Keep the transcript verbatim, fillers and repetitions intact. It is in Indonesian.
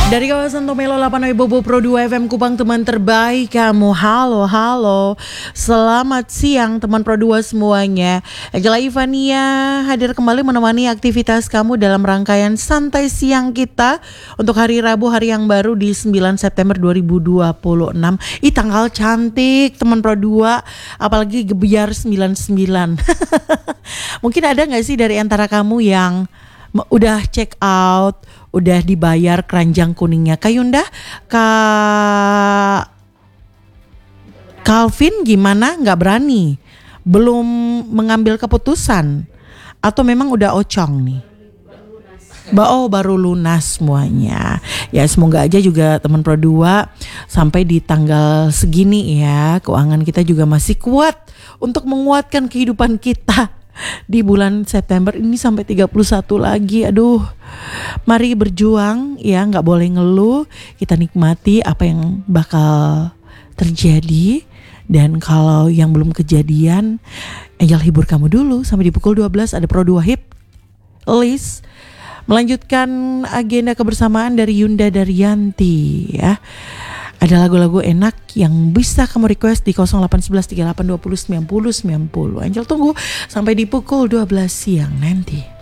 Dari kawasan Tomelo delapan Bobo Pro dua F M Kupang, teman terbaik kamu. Halo, halo. Selamat siang teman Pro dua semuanya. Angela Ivania hadir kembali menemani aktivitas kamu dalam rangkaian santai siang kita untuk hari Rabu, hari yang baru di sembilan September dua ribu dua puluh enam. Ih, tanggal cantik teman Pro dua, apalagi gebiar sembilan puluh sembilan. Mungkin ada gak sih dari antara kamu yang udah check out, udah dibayar keranjang kuningnya? Kak Yunda, Kak Calvin gimana? Gak berani? Belum mengambil keputusan? Atau memang udah ocong nih? Ba oh baru lunas semuanya. Ya semoga aja juga teman Pro dua sampai di tanggal segini ya, keuangan kita juga masih kuat untuk menguatkan kehidupan kita di bulan September ini sampai tiga puluh satu lagi. Aduh, mari berjuang ya, gak boleh ngeluh. Kita nikmati apa yang bakal terjadi. Dan kalau yang belum kejadian, Angel hibur kamu dulu sampai di pukul dua belas ada Pro dua Hit List. Melanjutkan agenda kebersamaan dari Yunda Daryanti ya. Ada lagu-lagu enak yang bisa kamu request di nol delapan satu satu tiga delapan dua nol sembilan nol sembilan nol. Angel tunggu sampai di pukul dua belas siang nanti.